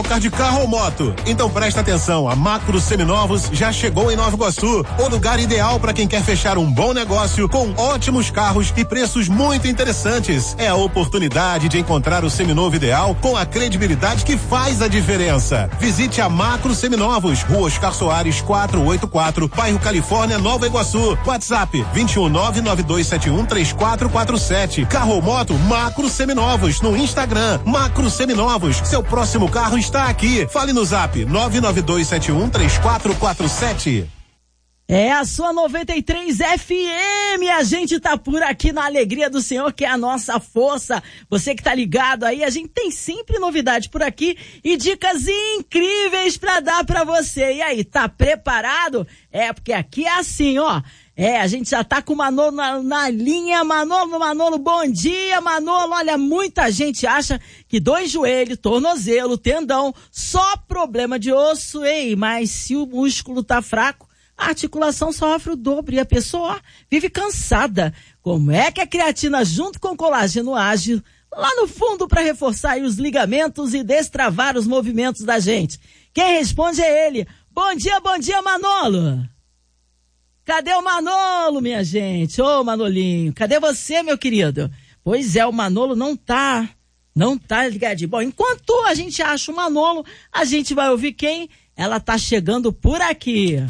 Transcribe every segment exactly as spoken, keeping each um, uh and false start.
de carro ou moto? Então presta atenção, a Macro Seminovos já chegou em Nova Iguaçu, o lugar ideal para quem quer fechar um bom negócio com ótimos carros e preços muito interessantes. É a oportunidade de encontrar o seminovo ideal com a credibilidade que faz a diferença. Visite a Macro Seminovos, Rua Oscar Soares quatrocentos e oitenta e quatro, bairro Califórnia, Nova Iguaçu. WhatsApp vinte e um nove nove dois sete um três quatro quatro sete. Carro ou moto? Macro Seminovos no Instagram. Macro Seminovos, seu próximo carro está aqui. Fale no zap nove nove dois sete um três quatro quatro sete. É a sua noventa e três F M, a gente tá por aqui na alegria do Senhor, que é a nossa força. Você que tá ligado aí, a gente tem sempre novidade por aqui e dicas incríveis pra dar pra você. E aí, tá preparado? É, porque aqui é assim, ó. É, a gente já tá com o Manolo na, na linha. Manolo, Manolo, bom dia, Manolo. Olha, muita gente acha que dois joelhos, tornozelo, tendão, só problema de osso, ei, mas se o músculo tá fraco, a articulação sofre o dobro e a pessoa ó, vive cansada. Como é que a creatina junto com o colágeno age lá no fundo para reforçar aí os ligamentos e destravar os movimentos da gente? Quem responde é ele. Bom dia, bom dia, Manolo. Cadê o Manolo, minha gente? Ô, Manolinho, cadê você, meu querido? Pois é, o Manolo não tá, não tá ligadinho. Bom, enquanto a gente acha o Manolo, a gente vai ouvir quem? Ela tá chegando por aqui.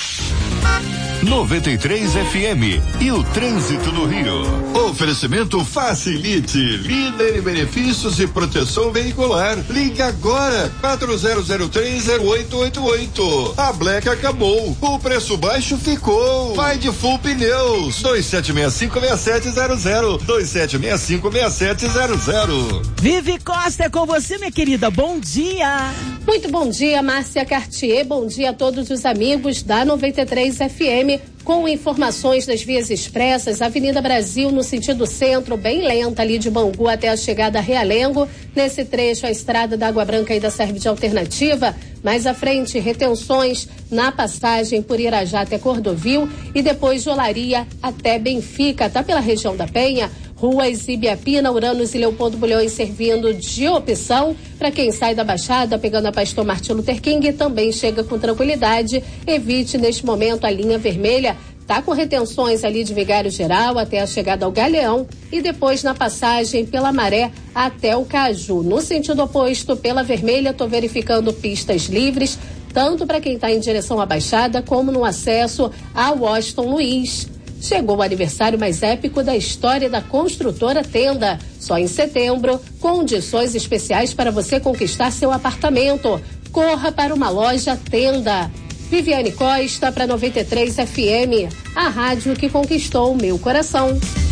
noventa e três F M e o trânsito no Rio. Oferecimento Facilite, líder em benefícios e proteção veicular. Ligue agora, quatro zero zero três zero oito oito oito. A Black acabou, o preço baixo ficou. Vai de Full Pneus, dois sete seis cinco seis sete zero zero, dois sete seis cinco seis sete zero zero. Vivi Costa é com você, minha querida, bom dia. Muito bom dia, Márcia Cartier, bom dia a todos os amigos da noventa e três F M. Com informações das vias expressas, Avenida Brasil no sentido centro, bem lenta ali de Bangu até a chegada a Realengo. Nesse trecho, a estrada da Água Branca ainda serve de alternativa. Mais à frente, retenções na passagem por Irajá até Cordovil e depois de Olaria até Benfica, tá pela região da Penha. Ruas Ibiapina, Uranos e Leopoldo Bulhões servindo de opção para quem sai da Baixada pegando a Pastor Martin Luther King, também chega com tranquilidade. Evite neste momento a linha vermelha, tá com retenções ali de Vigário Geral até a chegada ao Galeão e depois na passagem pela Maré até o Caju. No sentido oposto, pela vermelha, tô verificando pistas livres, tanto para quem está em direção à Baixada como no acesso a Washington Luiz. Chegou o aniversário mais épico da história da construtora Tenda. Só em setembro, condições especiais para você conquistar seu apartamento. Corra para uma loja Tenda. Viviane Costa para noventa e três F M, a rádio que conquistou o meu coração.